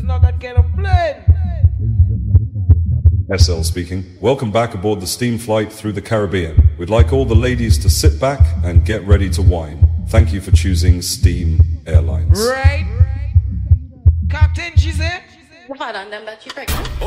not get a plane. SL speaking. Welcome back aboard the steam flight through the Caribbean. We'd like all the ladies to sit back and get ready to wine. Thank you for choosing Steam Airlines. Right. Captain, she said. Hold on, them that you pregnant.